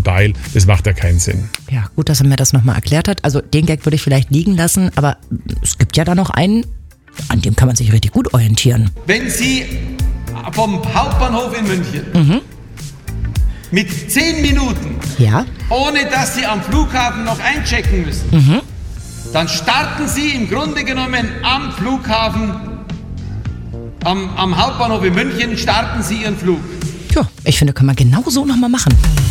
ein Beil. Das macht ja keinen Sinn. Ja, gut, dass er mir das nochmal erklärt hat. Also den Gag würde ich vielleicht liegen lassen, aber es gibt ja da noch einen, an dem kann man sich richtig gut orientieren. Wenn Sie vom Hauptbahnhof in München mit 10 Minuten, Ja? ohne dass Sie am Flughafen noch einchecken müssen, dann starten Sie im Grunde genommen am Flughafen, am Hauptbahnhof in München, starten Sie Ihren Flug. Ja, ich finde, kann man genau so nochmal machen.